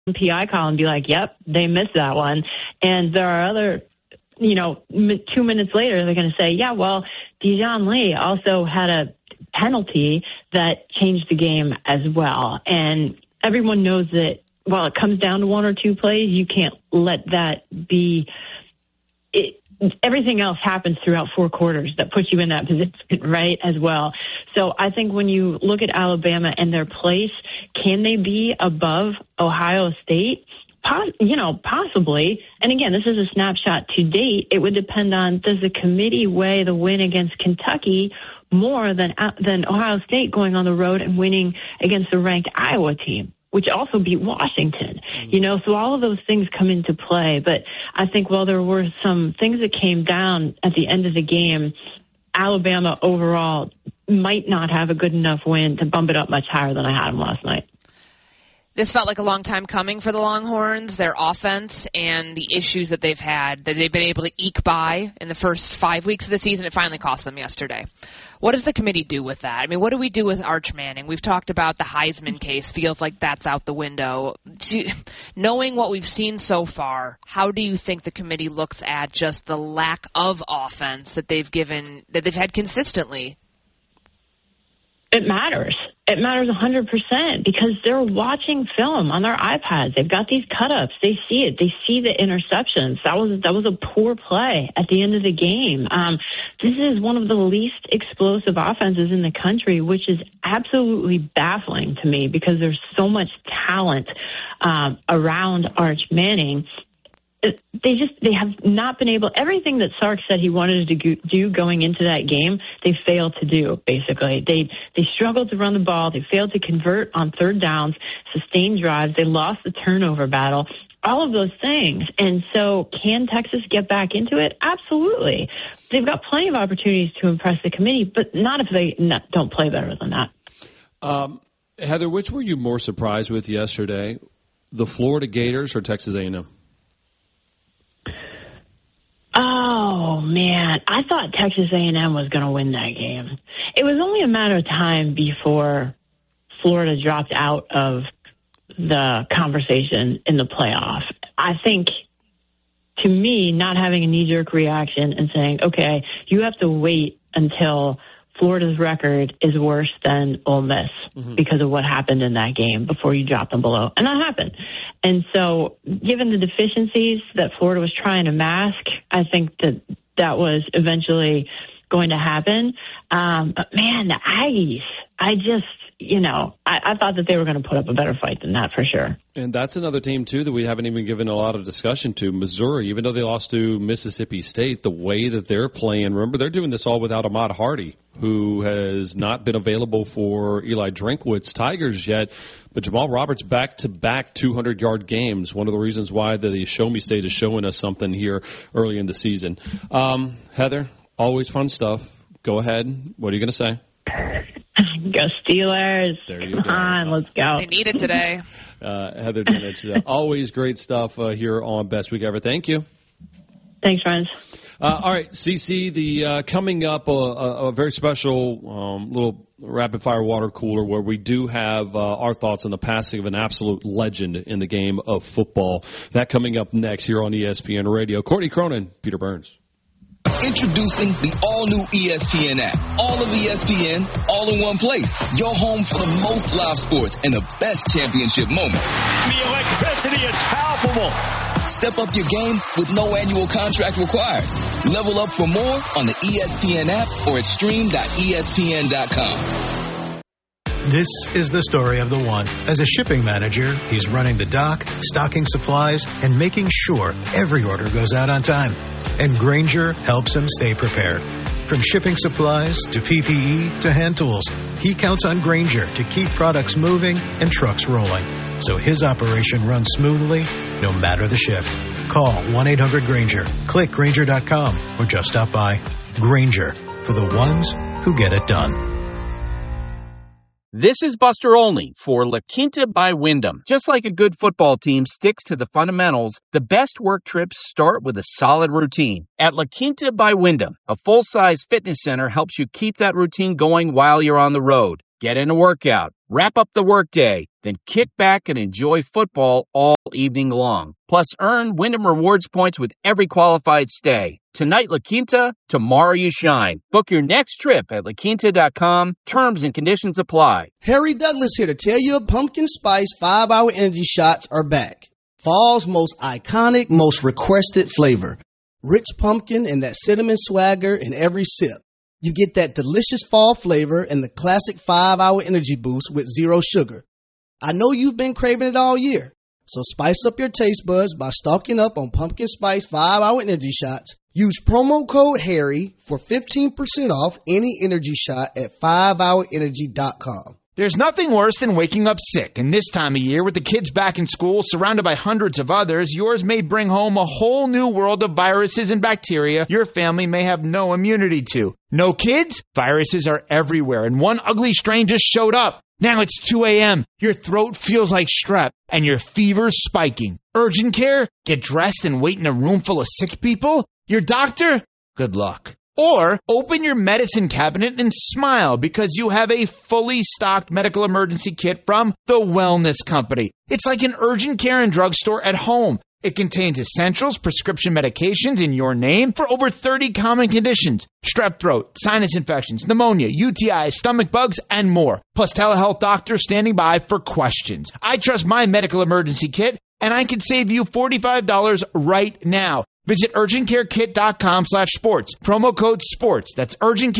PI call and be like, yep, they missed that one. And there are other, 2 minutes later, they're going to say, yeah, well, Dijon Lee also had a penalty that changed the game as well. And everyone knows that while it comes down to one or two plays, you can't let that be it. Everything else happens throughout 4 quarters that puts you in that position, right, as well. So I think when you look at Alabama and their place, can they be above Ohio State? Possibly. And again, this is a snapshot to date. It would depend on, does the committee weigh the win against Kentucky more than Ohio State going on the road and winning against the ranked Iowa team, which also beat Washington, so all of those things come into play. But I think while there were some things that came down at the end of the game, Alabama overall might not have a good enough win to bump it up much higher than I had them last night. This felt like a long time coming for the Longhorns, their offense and the issues that they've had, that they've been able to eke by in the first 5 weeks of the season. It finally cost them yesterday. What does the committee do with that? I mean, what do we do with Arch Manning? We've talked about the Heisman case. Feels like that's out the window. Knowing what we've seen so far, how do you think the committee looks at just the lack of offense that they've had consistently? It matters. It matters 100% because they're watching film on their iPads. They've got these cut-ups. They see it. They see the interceptions. That was a poor play at the end of the game. This is one of the least explosive offenses in the country, which is absolutely baffling to me because there's so much talent around Arch Manning. They have not been able, everything that Sark said he wanted to do going into that game, they failed to do, basically. They struggled to run the ball. They failed to convert on third downs, sustain drives. They lost the turnover battle, all of those things. And so can Texas get back into it? Absolutely. They've got plenty of opportunities to impress the committee, but not if they don't play better than that. Heather, which were you more surprised with yesterday, the Florida Gators or Texas A&M? Oh, man. I thought Texas A&M was going to win that game. It was only a matter of time before Florida dropped out of the conversation in the playoff. I think, to me, not having a knee-jerk reaction and saying, okay, you have to wait until Florida's record is worse than Ole Miss because of what happened in that game before you drop them below. And that happened. And so given the deficiencies that Florida was trying to mask, I think that was eventually going to happen. But, man, the Aggies, I thought that they were going to put up a better fight than that for sure. And that's another team, too, that we haven't even given a lot of discussion to. Missouri, even though they lost to Mississippi State, the way that they're playing, remember, they're doing this all without Ahmad Hardy, who has not been available for Eli Drinkwitz's Tigers yet. But Jamal Roberts back-to-back 200-yard games, one of the reasons why the Show Me State is showing us something here early in the season. Heather, always fun stuff. Go ahead. What are you going to say? Go Steelers. Come on, let's go. They need it today. Heather Dinich, always great stuff here on Best Week Ever. Thank you. Thanks, friends. All right, CC, coming up a very special little rapid-fire water cooler where we do have our thoughts on the passing of an absolute legend in the game of football. That coming up next here on ESPN Radio. Courtney Cronin, Peter Burns. Introducing the all-new ESPN app. All of ESPN, all in one place. Your home for the most live sports and the best championship moments. The electricity is palpable. Step up your game with no annual contract required. Level up for more on the ESPN app or at stream.espn.com. This is the story of the one. As a shipping manager, he's running the dock, stocking supplies, and making sure every order goes out on time. And Grainger helps him stay prepared. From shipping supplies to PPE to hand tools, he counts on Grainger to keep products moving and trucks rolling. So his operation runs smoothly, no matter the shift. Call 1-800-GRAINGER, click Grainger.com, or just stop by. Grainger, for the ones who get it done. This is Buster Olney for La Quinta by Wyndham. Just like a good football team sticks to the fundamentals, the best work trips start with a solid routine. At La Quinta by Wyndham, a full-size fitness center helps you keep that routine going while you're on the road. Get in a workout, Wrap up the workday, then kick back and enjoy football all evening long. Plus, earn Wyndham Rewards points with every qualified stay. Tonight, La Quinta, tomorrow you shine. Book your next trip at laquinta.com. Terms and conditions apply. Harry Douglas here to tell you pumpkin spice 5-hour energy shots are back. Fall's most iconic, most requested flavor. Rich pumpkin and that cinnamon swagger in every sip. You get that delicious fall flavor and the classic 5-hour energy boost with zero sugar. I know you've been craving it all year, so spice up your taste buds by stocking up on pumpkin spice 5-hour energy shots. Use promo code HARRY for 15% off any energy shot at 5hourenergy.com. There's nothing worse than waking up sick, and this time of year, with the kids back in school, surrounded by hundreds of others, yours may bring home a whole new world of viruses and bacteria your family may have no immunity to. No kids? Viruses are everywhere, and one ugly strain just showed up. Now it's 2 a.m., your throat feels like strep, and your fever's spiking. Urgent care? Get dressed and wait in a room full of sick people? Your doctor? Good luck. Or open your medicine cabinet and smile because you have a fully stocked medical emergency kit from The Wellness Company. It's like an urgent care and drugstore at home. It contains essentials, prescription medications in your name for over 30 common conditions. Strep throat, sinus infections, pneumonia, UTIs, stomach bugs, and more. Plus telehealth doctors standing by for questions. I trust my medical emergency kit, and I can save you $45 right now. Visit urgentcarekit.com/sports. Promo code SPORTS. That's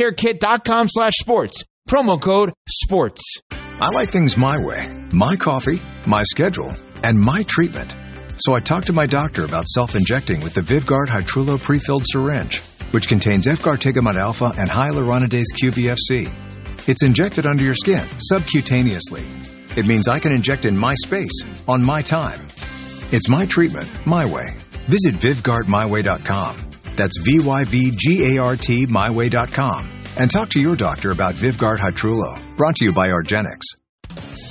urgentcarekit.com/sports. Promo code SPORTS. I like things my way. My coffee, my schedule, and my treatment. So I talked to my doctor about self-injecting with the Vyvgart Hytrulo pre-filled syringe, which contains efgartigimod alpha and hyaluronidase QVFC. It's injected under your skin, subcutaneously. It means I can inject in my space, on my time. It's my treatment, my way. Visit VyvgartMyWay.com. That's VYVGART MyWay.com. And talk to your doctor about Vyvgart Hytrulo. Brought to you by argenx.